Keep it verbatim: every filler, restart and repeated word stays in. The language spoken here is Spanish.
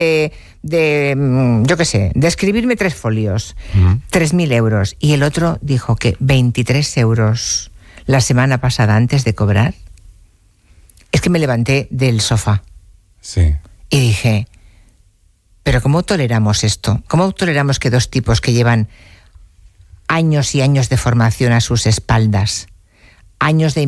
de, de yo qué sé, de escribirme tres folios, uh-huh. tres mil euros. Y el otro dijo que veintitrés euros la semana pasada antes de cobrar. Es que me levanté del sofá. Sí. Y dije, ¿pero cómo toleramos esto? ¿Cómo toleramos que dos tipos que llevan años y años de formación a sus espaldas, años de